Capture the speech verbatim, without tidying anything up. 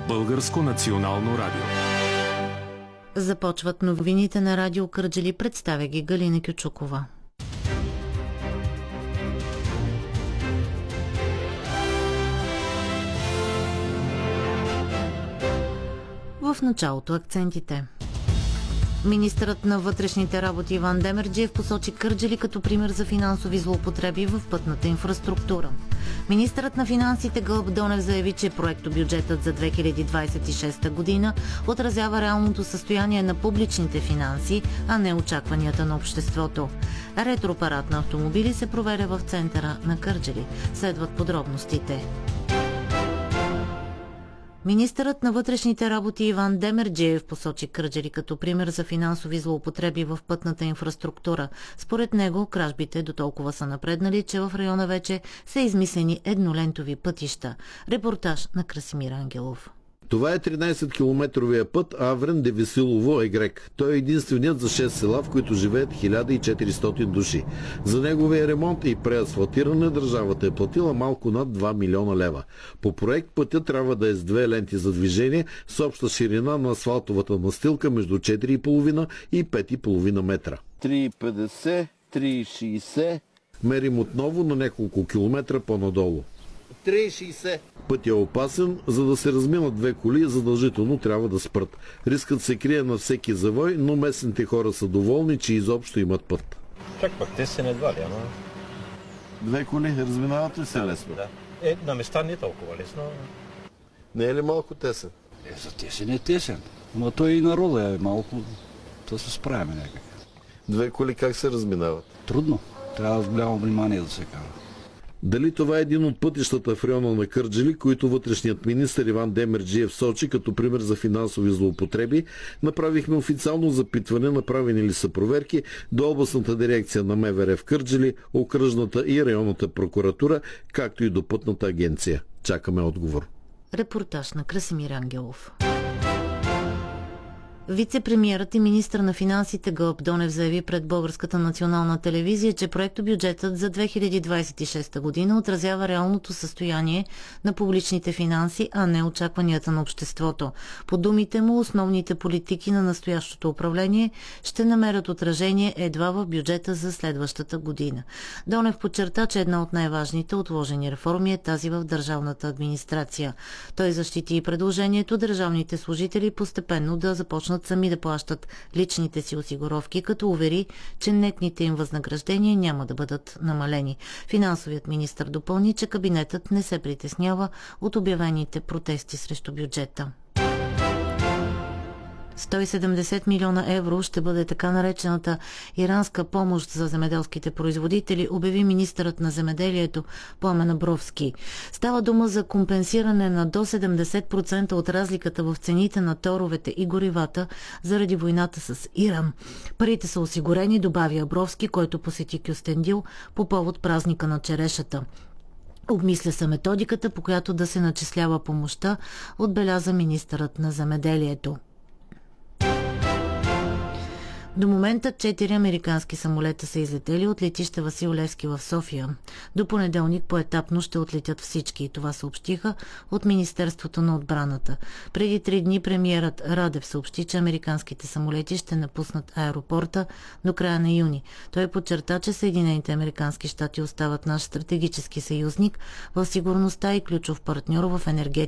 Българско национално радио. Започват новините на Радио Кърджали, представя ги Галина Кючукова. В началото акцентите. Министърът на вътрешните работи Иван Демерджиев посочи Кърджали като пример за финансови злоупотреби в пътната инфраструктура. Министърът на финансите Гълъб Донев заяви, че проектобюджетът за две хиляди двадесет и шеста година отразява реалното състояние на публичните финанси, а не очакванията на обществото. Ретропарад на автомобили се проведе в центъра на Кърджали. Следват подробностите. Министърът на вътрешните работи Иван Демерджиев посочи Кърджали като пример за финансови злоупотреби в пътната инфраструктура. Според него, кражбите до толкова са напреднали, че в района вече са измислени еднолентови пътища. Репортаж на Красимир Ангелов. Това е тринадесеткилометровия път Аврен-Девесилово-Егрек. Той е единственият за шест села, в които живеят хиляда и четиристотин души. За неговия ремонт и преасфалтиране държавата е платила малко над два милиона лева. По проект пътя трябва да е с две ленти за движение с обща ширина на асфалтовата настилка между четири и половина и пет и половина метра. три и петдесет, три и шейсет. Мерим отново на няколко километра по-надолу. три и шейсет. Път е опасен, за да се разминат две коли, задължително трябва да спрат. Рискът се крие на всеки завой, но местните хора са доволни, че изобщо имат път. Чак пък те се не едва ли, ама... Две коли разминават ли се да, лесно? Да. Е, на места не е толкова лесно. Не е ли малко тесен? Е, за тесен е тесен. Но той и народа е малко... Да се справяме някак. Две коли как се разминават? Трудно. Трябва с голямо внимание да се кара. Дали това е един от пътищата в района на Кърджали, които вътрешният министър Иван Демерджиев сочи като пример за финансови злоупотреби, направихме официално запитване, направени ли са проверки до областната дирекция на МВР в Кърджали, окръжната и районната прокуратура, както и до пътната агенция. Чакаме отговор. Репортаж на Красимир Ангелов. Вице-премиерът и министър на финансите Гълъб Донев заяви пред Българската национална телевизия, че проектобюджетът за две хиляди двадесет и шеста година отразява реалното състояние на публичните финанси, а не очакванията на обществото. По думите му, основните политики на настоящото управление ще намерят отражение едва в бюджета за следващата година. Донев подчерта, че една от най-важните отложени реформи е тази в държавната администрация. Той защити и предложението държавните служители постепенно да започнат сами да плащат личните си осигуровки, като увери, че нетните им възнаграждения няма да бъдат намалени. Финансовият министър допълни, че кабинетът не се притеснява от обявените протести срещу бюджета. сто и седемдесет милиона евро ще бъде така наречената иранска помощ за земеделските производители, обяви министърът на земеделието Пламен Абровски. Става дума за компенсиране на до седемдесет процента от разликата в цените на торовете и горивата заради войната с Иран. Парите са осигурени, добави Абровски, който посети Кюстендил по повод празника на черешата. Обмисля се методиката, по която да се начислява помощта, отбеляза министърът на земеделието. До момента четири американски самолета са излетели от летище Васил Левски в София. До понеделник поетапно ще отлетят всички. Това съобщиха от Министерството на отбраната. Преди три дни премиерът Радев съобщи, че американските самолети ще напуснат аеропорта до края на юни. Той подчерта, че Съединените американски щати остават наш стратегически съюзник в сигурността и ключов партньор в енергетиката